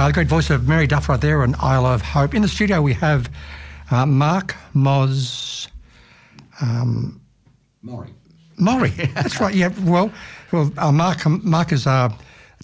The great voice of Mary Duff right there on Isle of Hope. In the studio we have Mark Moz... Maury, that's right, yeah. Well, Mark is a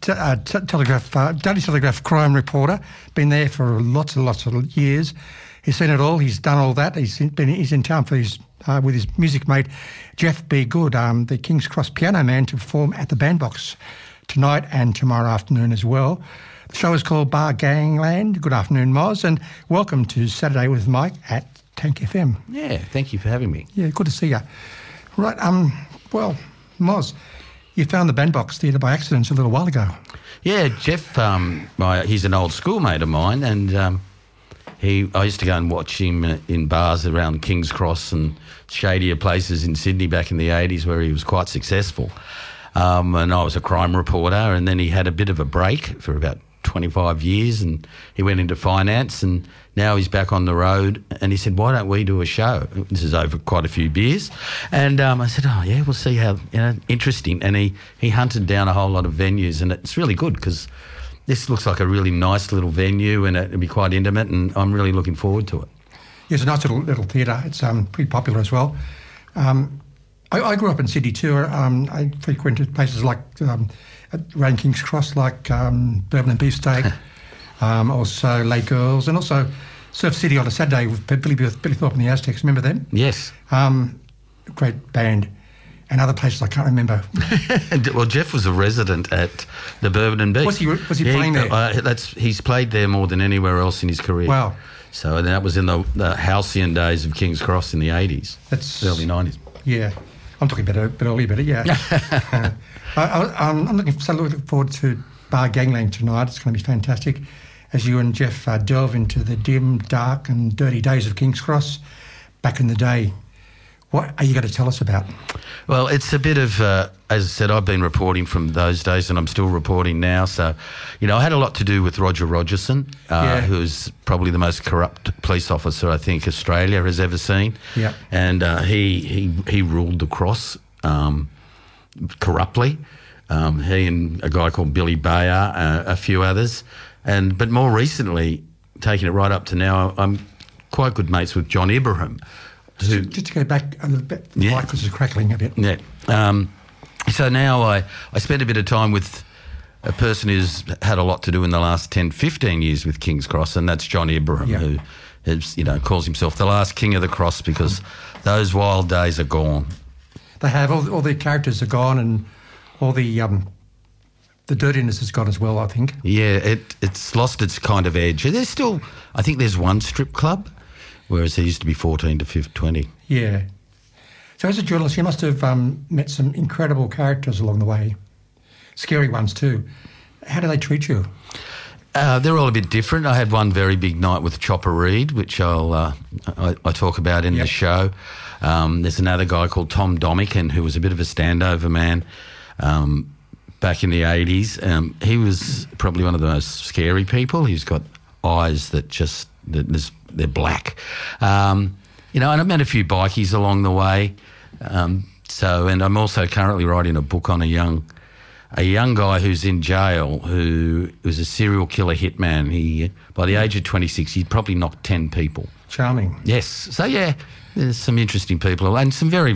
Daily Telegraph crime reporter, been there for lots and lots of years. He's seen it all, he's done all that. He's in town for with his music mate, Jeff B. Good, the King's Cross piano man, to perform at the Bandbox tonight and tomorrow afternoon as well. The show is called Bar Gangland. Good afternoon, Moz, and welcome to Saturday with Mike at Tank FM. Yeah, thank you for having me. Yeah, good to see you. Right, well, Moz, you found the Bandbox Theatre by accident a little while ago. Yeah, Jeff, he's an old schoolmate of mine, and I used to go and watch him in bars around King's Cross and shadier places in Sydney back in the 80s where he was quite successful. And I was a crime reporter, and then he had a bit of a break for about 25 years, and he went into finance, and now he's back on the road, and he said, why don't we do a show? This is over quite a few beers. And I said, oh, yeah, we'll see how, interesting. And he hunted down a whole lot of venues, and it's really good because this looks like a really nice little venue, and it'll be quite intimate, and I'm really looking forward to it. Yeah, it's a nice little theatre. It's pretty popular as well. I grew up in Sydney too. I frequented places like around King's Cross, like Bourbon and Beefsteak, also Lake Girls, and also Surf City on a Saturday with Billy Thorpe and the Aztecs. Remember them? Yes. Great band. And other places I can't remember. Well, Jeff was a resident at the Bourbon and Beef. Was he playing there? He's played there more than anywhere else in his career. Wow. So that was in the halcyon days of King's Cross in the 80s. That's early 90s. Yeah. I'm talking about a bit earlier, yeah. I'm looking forward to Bar Gangland tonight. It's going to be fantastic as you and Jeff delve into the dim, dark and dirty days of King's Cross back in the day. What are you going to tell us about? Well, it's a bit of, as I said, I've been reporting from those days and I'm still reporting now. So, I had a lot to do with Roger Rogerson, who's probably the most corrupt police officer I think Australia has ever seen. Yeah. And he ruled the Cross corruptly. He and a guy called Billy Bayer, a few others. But more recently, taking it right up to now, I'm quite good mates with John Ibrahim. Just to go back a little bit, the mic was crackling a bit. Yeah. So now I spend a bit of time with a person who's had a lot to do in the last 10, 15 years with King's Cross, and that's John Ibrahim, who is, calls himself the last king of the Cross because those wild days are gone. They have. All the characters are gone and all the dirtiness is gone as well, I think. Yeah, it's lost its kind of edge. There's still, I think there's one strip club, whereas there used to be 14 to 20. Yeah. So as a journalist, you must have met some incredible characters along the way. Scary ones too. How do they treat you? They're all a bit different. I had one very big night with Chopper Read, which I talk about in the show. There's another guy called Tom Domican, who was a bit of a standover man back in the 80s. He was probably one of the most scary people. He's got eyes that just... they're black. And I've met a few bikies along the way. And I'm also currently writing a book on a young guy who's in jail who was a serial killer hitman. He, by the age of 26, he'd probably knocked 10 people. Charming. Yes. So, there's some interesting people and some I've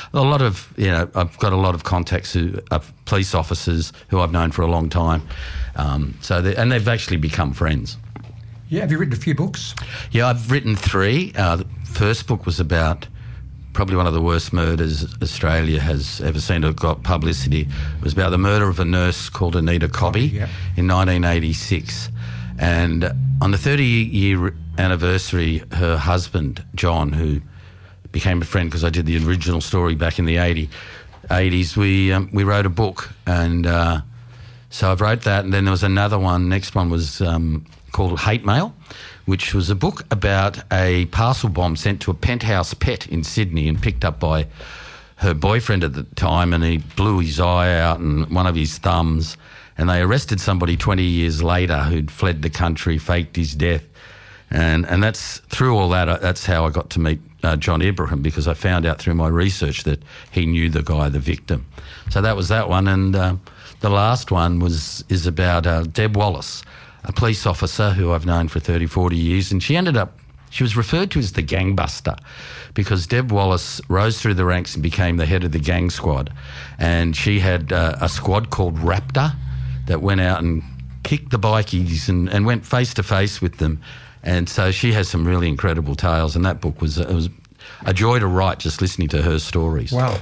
got a lot of contacts of police officers who I've known for a long time. And they've actually become friends. Yeah, have you written a few books? Yeah, I've written 3. The first book was about probably one of the worst murders Australia has ever seen. It got publicity. It was about the murder of a nurse called Anita Cobby in 1986. And on the 30-year anniversary, her husband, John, who became a friend because I did the original story back in the 80s, we wrote a book. And so I wrote that, and then there was another one. Next one was... called Hate Mail, which was a book about a parcel bomb sent to a penthouse pet in Sydney and picked up by her boyfriend at the time, and he blew his eye out and one of his thumbs, and they arrested somebody 20 years later who'd fled the country, faked his death, and that's through all that, that's how I got to meet John Ibrahim, because I found out through my research that he knew the guy, the victim. So that was that one, and the last one is about Deb Wallace, a police officer who I've known for 30, 40 years, and she was referred to as the gangbuster because Deb Wallace rose through the ranks and became the head of the gang squad. And she had a squad called Raptor that went out and kicked the bikies and went face-to-face with them. And so she has some really incredible tales, and that book was a joy to write just listening to her stories. Wow.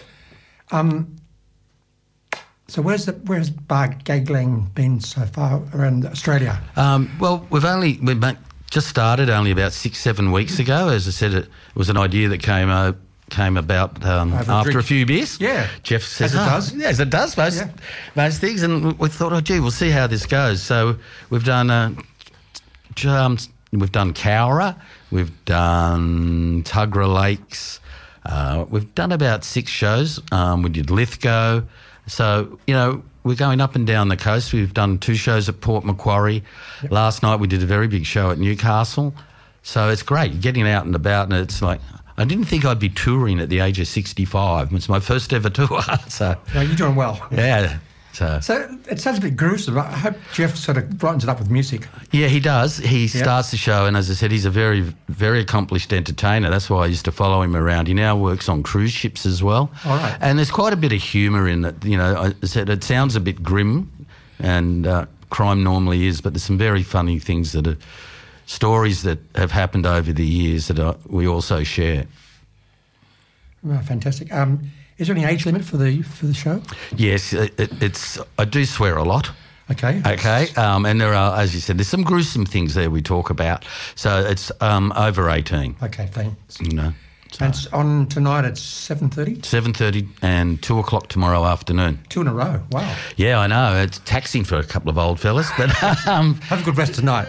So where's Bar Gaglang been so far around Australia? Well, we've just started only about 6-7 weeks ago. As I said, it was an idea that came about after a few beers. Yeah. Jeff says as it does. Yeah, as it does most things. And we thought, oh, gee, we'll see how this goes. So we've done Cowra, we've done Tuggerah Lakes, we've done about 6 shows. We did Lithgow. So, we're going up and down the coast. We've done 2 shows at Port Macquarie. Yep. Last night we did a very big show at Newcastle. So it's great getting out and about, and it's like, I didn't think I'd be touring at the age of 65. It's my first ever tour. So no, you're doing well. Yeah. So it sounds a bit gruesome. I hope Jeff sort of brightens it up with music. Yeah, he does. He starts the show, and as I said, he's a very, very accomplished entertainer. That's why I used to follow him around. He now works on cruise ships as well. All right. And there's quite a bit of humour in it. I said it sounds a bit grim, and crime normally is, but there's some very funny things that are stories that have happened over the years that we also share. Oh, fantastic. Is there any age limit for the show? Yes, I do swear a lot. Okay. And there are, as you said, there's some gruesome things there we talk about. So it's over 18. Okay, thanks. So. And it's on tonight at 7:30? 7:30 and 2 o'clock tomorrow afternoon. 2 in a row, wow. Yeah, I know. It's taxing for a couple of old fellas. But have a good rest tonight.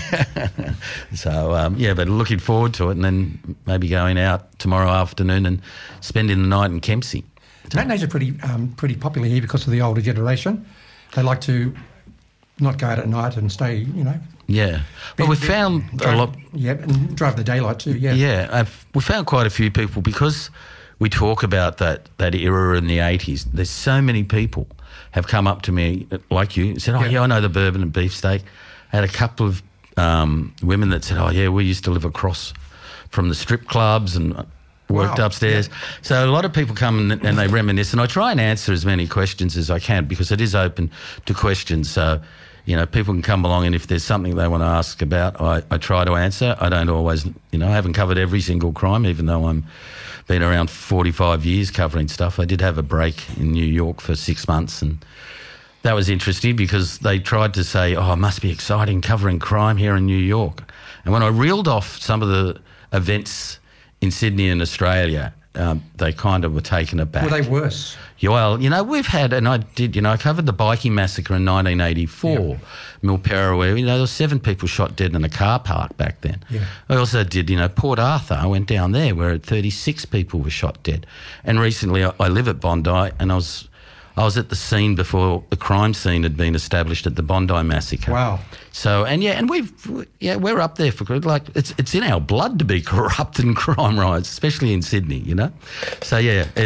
So, but looking forward to it, and then maybe going out tomorrow afternoon and spending the night in Kempsey. Matinees are pretty popular here because of the older generation. They like to not go out at night and stay, Yeah, but we found a lot. Yeah, and drive the daylight too. Yeah, yeah. We found quite a few people because we talk about that era in the 80s. There's so many people have come up to me like you and said, "Oh, yeah, I know the bourbon and beefsteak." I had a couple of women that said, "Oh, yeah, we used to live across from the strip clubs and worked upstairs." Yeah. So a lot of people come and they reminisce, and I try and answer as many questions as I can because it is open to questions. So. People can come along, and if there's something they want to ask about, I try to answer. I don't always, I haven't covered every single crime, even though I'm been around 45 years covering stuff. I did have a break in New York for 6 months, and that was interesting because they tried to say, oh, it must be exciting covering crime here in New York. And when I reeled off some of the events in Sydney and Australia, they kind of were taken aback. Were they worse? Yeah, well, we've had, and I did, I covered the bikie massacre in 1984, Milperra, where, there were 7 people shot dead in a car park back then. Yeah. I also did, Port Arthur. I went down there where 36 people were shot dead. And recently I live at Bondi, and I was at the scene before the crime scene had been established at the Bondi massacre. Wow. So, and we're up there for, it's in our blood to be corrupt and crime riots, especially in Sydney, So,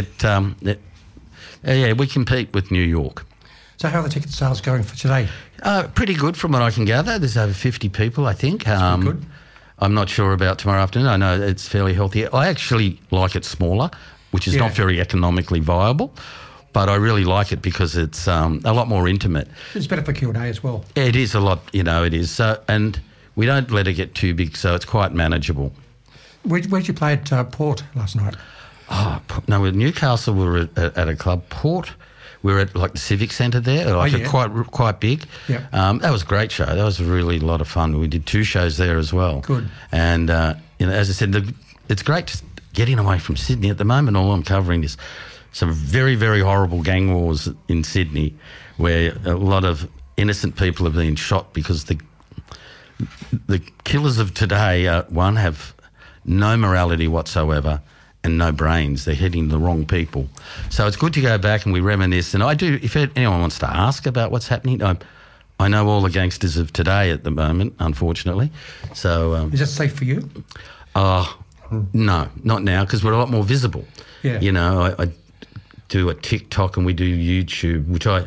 we compete with New York. So how are the ticket sales going for today? Pretty good from what I can gather. There's over 50 people, I think. That's good. I'm not sure about tomorrow afternoon. I know it's fairly healthy. I actually like it smaller, which is not very economically viable. But I really like it because it's a lot more intimate. It's better for Q&A as well. Yeah, it is a lot, it is. So, and we don't let it get too big, so it's quite manageable. Where'd you play at Port last night? Oh, no, with Newcastle we were at a club. Port, we were at the Civic Centre there, quite big. Yeah. That was a great show. That was really a lot of fun. We did 2 shows there as well. Good. And, as I said, it's great getting away from Sydney. At the moment, all I'm covering is some very, very horrible gang wars in Sydney where a lot of innocent people have been shot because the killers of today, have no morality whatsoever and no brains. They're hitting the wrong people. So it's good to go back and we reminisce. And I do, if anyone wants to ask about what's happening, I know all the gangsters of today at the moment, unfortunately. So is that safe for you? No, not now, because we're a lot more visible. Yeah. I do a TikTok and we do YouTube, which I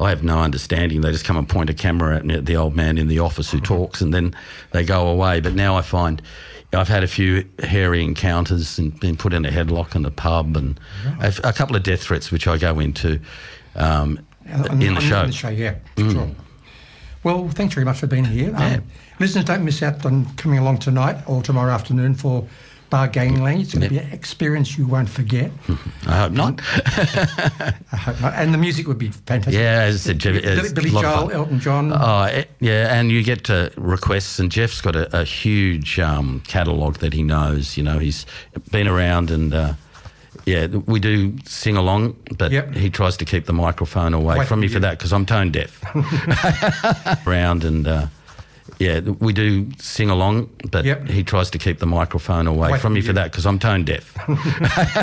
I have no understanding. They just come and point a camera at me, at the old man in the office who talks, and then they go away. But now I find I've had a few hairy encounters and been put in a headlock in a pub, and a couple of death threats, which I go into in the show. In the show, yeah, sure. Well, thanks very much for being here. Listeners, don't miss out on coming along tonight or tomorrow afternoon for Bar Gangland. It's going to be an experience you won't forget. I hope not. I hope not. And the music would be fantastic. Yeah, as I said, Billy Joel, Elton John. Yeah, and you get requests, and Jeff's got a huge catalogue that he knows. You know, he's been around, and we do sing along, but he tries to keep the microphone away from me for that because I'm tone deaf. Around and. We do sing along, but he tries to keep the microphone away from me for that because I'm tone deaf.